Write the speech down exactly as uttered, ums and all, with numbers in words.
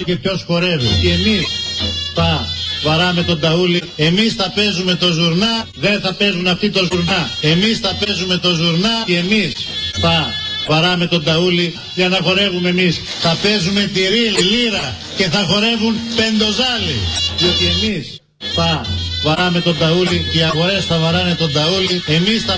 και ποιος χορεύει. Και εμείς θα βαράμε τον ταούλι, εμείς θα παίζουμε το ζουρνά, δεν θα παίζουν αυτοί το ζουρνά. Εμείς θα παίζουμε το ζουρνά και εμείς θα βαράμε τον ταούλι για να χορεύουμε εμείς. Θα παίζουμε τη λύρα και θα χορεύουν πεντοζάλι. Διότι εμείς θα βαράμε τον ταούλι και οι αγορές θα βαράνε τον ταούλι, εμείς θα